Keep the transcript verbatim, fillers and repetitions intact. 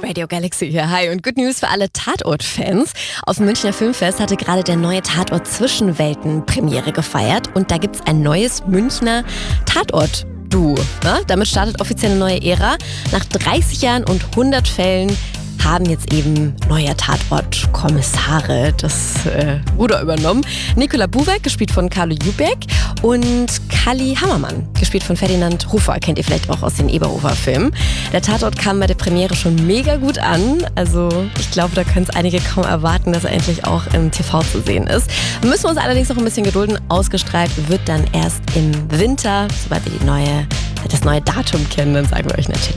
Radio Galaxy hier. Hi und Good News für alle Tatort-Fans. Auf dem Münchner Filmfest hatte gerade der neue Tatort Zwischenwelten Premiere gefeiert. Und da gibt's ein neues Münchner Tatort-Duo. Ja, damit startet offiziell eine neue Ära. Nach dreißig Jahren und hundert Fällen haben jetzt eben neue Tatort-Kommissare das äh, Ruder übernommen. Nicola Buwek, gespielt von Carlo Jubeck, und Kalli Hammermann, gespielt von Ferdinand Hofer, kennt ihr vielleicht auch aus den Eberhofer-Filmen. Der Tatort kam bei der Premiere schon mega gut an. Also ich glaube, da können es einige kaum erwarten, dass er endlich auch im T V zu sehen ist. Müssen wir uns allerdings noch ein bisschen gedulden. Ausgestrahlt wird dann erst im Winter. Sobald wir die neue, das neue Datum kennen, dann sagen wir euch natürlich